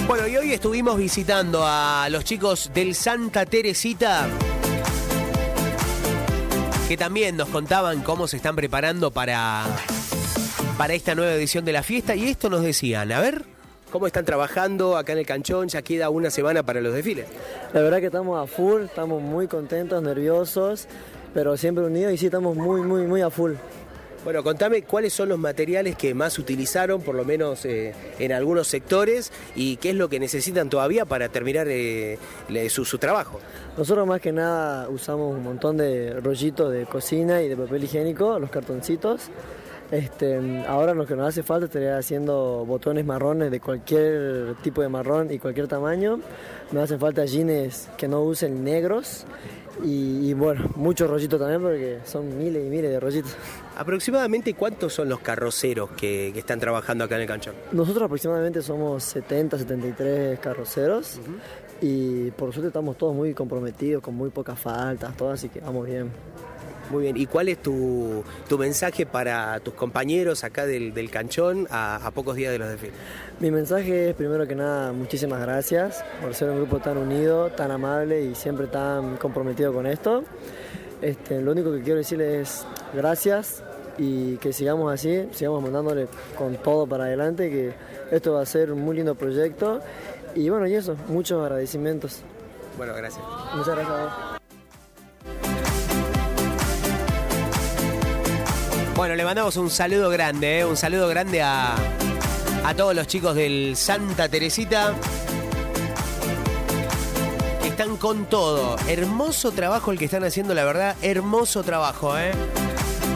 Bueno, y hoy estuvimos visitando a los chicos del Santa Teresita, que también nos contaban cómo se están preparando para esta nueva edición de la fiesta. Y esto nos decían, a ver, ¿cómo están trabajando acá en el Canchón? Ya queda una semana para los desfiles. La verdad que estamos a full, estamos muy contentos, nerviosos, pero siempre unidos y sí estamos muy a full. Bueno, contame cuáles son los materiales que más utilizaron, por lo menos en algunos sectores, y qué es lo que necesitan todavía para terminar su trabajo. Nosotros más que nada usamos un montón de rollitos de cocina y de papel higiénico, los cartoncitos. Ahora lo que nos hace falta estaría haciendo botones marrones de cualquier tipo de marrón y cualquier tamaño. Nos hacen falta jeans que no usen negros y bueno, muchos rollitos también porque son miles y miles de rollitos. ¿Aproximadamente cuántos son los carroceros que están trabajando acá en el Canchón? Nosotros aproximadamente somos 70, 73 carroceros y por suerte estamos todos muy comprometidos, con muy pocas faltas, todo, así que vamos bien. Muy bien, ¿y cuál es tu mensaje para tus compañeros acá del Canchón a pocos días de los desfiles? Mi mensaje es, primero que nada, muchísimas gracias por ser un grupo tan unido, tan amable y siempre tan comprometido con esto. Lo único que quiero decirles es gracias y que sigamos así, sigamos mandándole con todo para adelante, que esto va a ser un muy lindo proyecto. Y bueno, y eso, muchos agradecimientos. Bueno, gracias. Muchas gracias a vos. Bueno, le mandamos un saludo grande a todos los chicos del Santa Teresita, que están con todo. Hermoso trabajo el que están haciendo, la verdad, hermoso trabajo,